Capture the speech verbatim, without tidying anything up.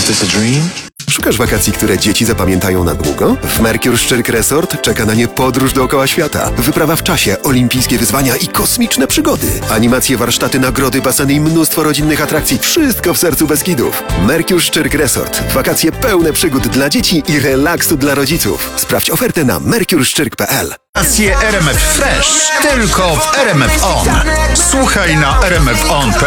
this a dream? Szukasz wakacji, które dzieci zapamiętają na długo? W Mercure Szczyrk Resort czeka na nie podróż dookoła świata. Wyprawa w czasie, olimpijskie wyzwania i kosmiczne przygody. Animacje, warsztaty, nagrody, baseny i mnóstwo rodzinnych atrakcji. Wszystko w sercu Beskidów. Mercure Szczyrk Resort. Wakacje pełne przygód dla dzieci i relaksu dla rodziców. Sprawdź ofertę na mercure szczyrk kropka p l. Stacje R M F Fresh tylko w R M F On. Słuchaj na r m f on kropka